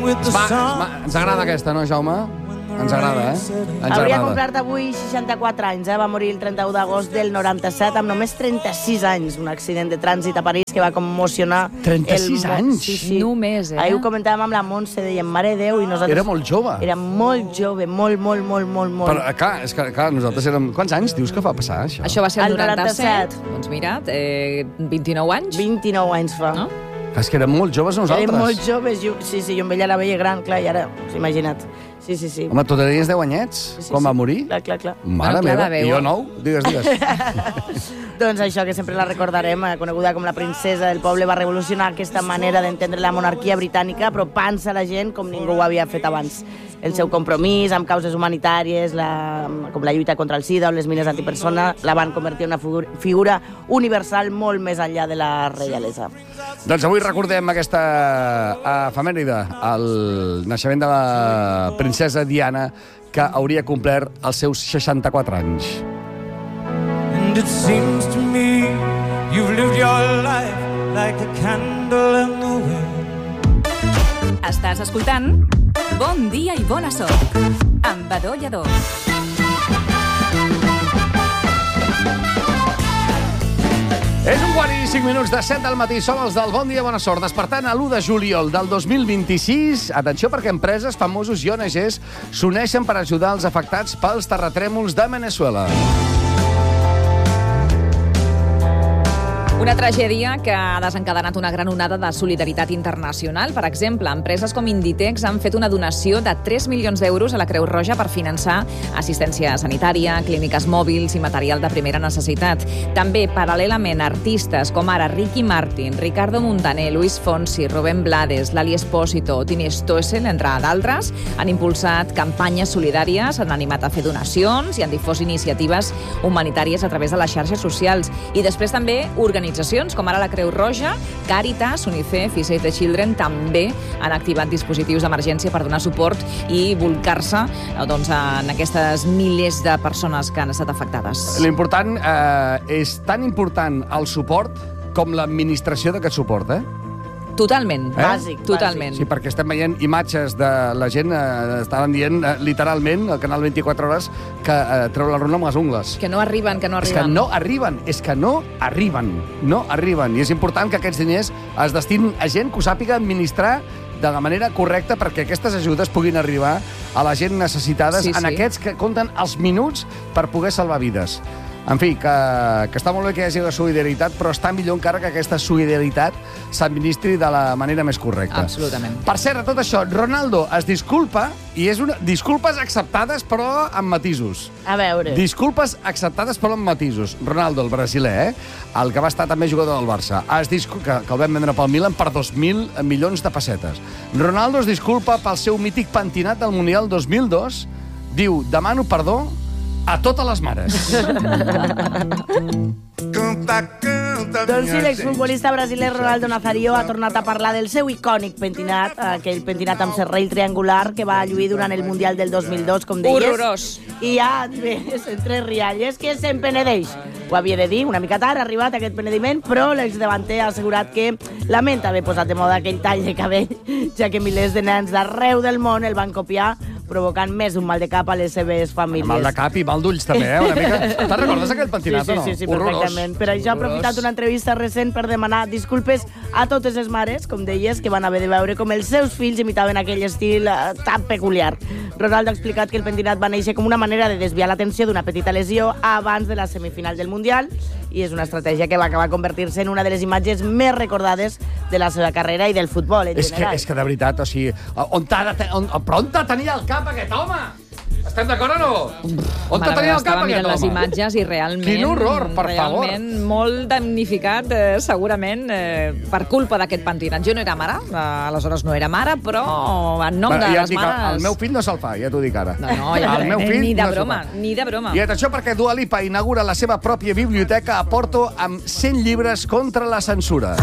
Ens agrada aquesta, no, Jaume? Ens agrada, Hauria complert avui 64 anys, va morir el 31 d'agost del 97 amb només 36 anys, un accident de trànsit a París que va commocionar... 36 anys? Sí. Només, Ahir ho comentàvem amb la Montse, dèiem, mare de Déu, i nosaltres... Era molt jove. Era molt jove, molt. Però, clar, nosaltres érem... Quants anys dius que va passar, això? Això va ser el 97. Doncs mira, 29 anys. 29 anys fa. No? És que érem molt joves nosaltres. Érem molt joves, jo amb ella la veia gran, clar, i ara, imagina't. Sí. Home, tu tenies 10 anyets, quan va morir? Clar. Mare meva, i jo 9? Digues. Doncs això, que sempre la recordarem, coneguda com la princesa del poble, va revolucionar aquesta manera d'entendre la monarquia britànica, apropant-se a la gent com ningú ho havia fet abans. El seu compromís amb causes humanitàries, com la lluita contra el SIDA o les mines antipersona, la van convertir en una figura universal molt més enllà de la reialesa. Doncs avui recordem aquesta efemèride, el naixement de la princesa Diana, que hauria complert els seus 64 anys. And it seems to me you've lived your life like a candle in the wind. Estàs escoltant Bon dia i bona sort amb Badó Lledó. És 1:45 de 7 del matí, som els del Bon Dia, Bona Sort, despertant a l'1 de juliol del 2026. Atenció, perquè empreses, famosos i ONGs s'uneixen per ajudar els afectats pels terratrèmols de Veneçuela. Una tragèdia que ha desencadenat una gran onada de solidaritat internacional. Per exemple, empreses com Inditex han fet una donació de 3 milions d'euros a la Creu Roja per finançar assistència sanitària, clíniques mòbils i material de primera necessitat. També, paral·lelament, artistes com ara Ricky Martin, Ricardo Montaner, Luis Fonsi, Rubén Blades, Lali Espósito, Tini Stoessel, entre d'altres, han impulsat campanyes solidàries, han animat a fer donacions i han difós iniciatives humanitàries a través de les xarxes socials. I després també organitzacions com ara la Creu Roja, Càritas, UNICEF i Save the Children també han activat dispositius d'emergència per donar suport i volcar-se en aquestes milers de persones que han estat afectades. L'important és tan important el suport com l'administració d'aquest suport, Totalment. Bàsic. Totalment. Sí, perquè estem veient imatges de la gent, estaven dient literalment, al canal 24 hores, que treu la runa amb les ungles. Que no arriben. És que no arriben. I és important que aquests diners es destinin a gent que ho sàpiga administrar de la manera correcta perquè aquestes ajudes puguin arribar a la gent necessitada, en aquests que compten els minuts per poder salvar vides. En fi, que està molt bé que hi hagi la solidaritat, però està millor encara que aquesta solidaritat s'administri de la manera més correcta. Absolutament. Per cert, a tot això, Ronaldo es disculpa, i és disculpes acceptades, però amb matisos. A veure. Disculpes acceptades, però amb matisos. Ronaldo, el brasiler, el que va estar també jugador del Barça, que el vam vendre pel Milan per 2.000 milions de pessetes. Ronaldo es disculpa pel seu mític pentinat del Mundial 2002, diu, demano perdó a totes les mares. Doncs sí, l'exfutbolista brasiler Ronaldo Nazario ha tornat a parlar del seu icònic pentinat, aquell pentinat amb serrell triangular que va lluir durant el Mundial del 2002, com deies. Horrorós. I ja, entre rialles, que se'n penedeix. Ho havia de dir, una mica tard ha arribat aquest penediment, però l'exdavanter ha assegurat que lamenta haver posat de moda aquell tall de cabell, ja que milers de nens d'arreu del món el van copiar, provocant més d'un mal de cap a les seves famílies. Mal de cap i mal d'ulls, també, una mica. Te'n recordes aquell pentinat, o no? Sí, perfectament. Per això ha aprofitat una entrevista recent per demanar disculpes a totes les mares, com deies, que van haver de veure com els seus fills imitaven aquell estil tan peculiar. Ronaldo ha explicat que el pentinat va néixer com una manera de desviar l'atenció d'una petita lesió abans de la semifinal del Mundial, i és una estratègia que va acabar convertir-se en una de les imatges més recordades de la seva carrera i del futbol en general. És que de veritat, o sigui, però on tenia el cap aquest home? Estem d'acord o no? On tenia el cap aquest home? Les imatges i realment... Quin horror, per favor. Realment molt damnificat, segurament, per culpa d'aquest pentinat. Jo no era mare, aleshores no era mare, però en nom de les mares... El meu fill no se'l fa, ja t'ho dic ara. No, ja ni de broma, ni de broma. I atenció, perquè Dua Lipa inaugura la seva pròpia biblioteca a Porto amb 100 llibres contra la censura.